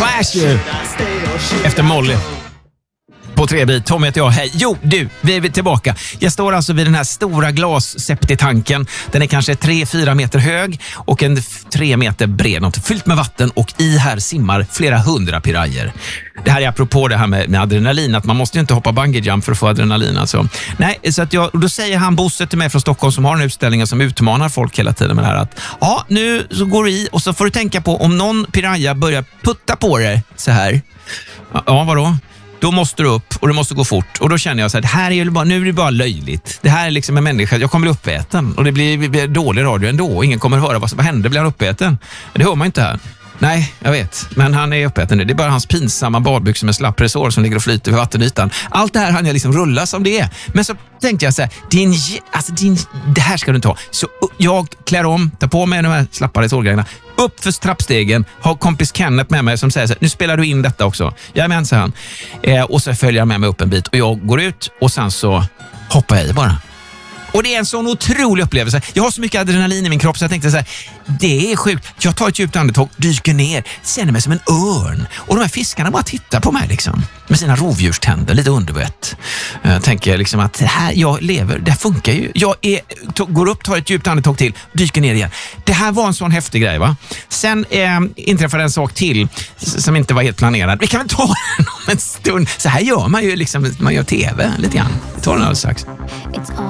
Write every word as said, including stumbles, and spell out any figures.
Clash ju. Efter Molly. På tre bit. Tom heter jag. Hej. Jo, du, vi är tillbaka. Jag står alltså vid den här stora glasseptitanken. Den är kanske tre fyra meter hög och en tre meter bred. Något fyllt med vatten och i här simmar flera hundra pirajer. Det här är apropå det här med, med adrenalin. Att man måste ju inte hoppa bungee jump för att få adrenalin. Alltså. Nej, så att jag, då säger han Bosse till mig från Stockholm som har en utställning som utmanar folk hela tiden med det här. Att ja, nu så går du i och så får du tänka på om någon piraya börjar putta på dig så här. Ja, vadå? Då måste du upp och du måste gå fort. Och då känner jag så här, det här är ju bara, nu är det bara löjligt. Det här är liksom en människa, jag kommer bli uppäten. Och det blir, blir dålig radio ändå. Ingen kommer höra vad som händer, blir han uppäten. Det hör man inte här. Nej, jag vet. Men han är uppäten nu. Det är bara hans pinsamma badbyxor med slapp resår som ligger och flyter vid vattenytan. Allt det här hann jag liksom rulla som det är. Men så tänkte jag så här, din, alltså din, det här ska du inte ha. Så jag klär om, tar på mig de här slappa resårgrejerna. Upp för trappstegen, har kompis Kenneth med mig som säger så här, nu spelar du in detta också. Jajamän, säger han. Eh, och så följer han med mig upp en bit och jag går ut och sen så hoppar jag i bara. Och det är en sån otrolig upplevelse. Jag har så mycket adrenalin i min kropp så jag tänkte så här, det är sjukt. Jag tar ett djupt andetag, dyker ner, känner mig som en örn. Och de här fiskarna bara tittar på mig liksom. Med sina rovdjurständer, lite underbett. Jag tänker liksom att det här jag lever, det funkar ju. Jag är, to, går upp, tar ett djupt andetag till, dyker ner igen. Det här var en sån häftig grej, va? Sen eh, inträffade en sak till som inte var helt planerad. Vi kan väl ta den om en stund. Så här gör man ju liksom, man gör tv lite grann. Vi tar den alldeles strax.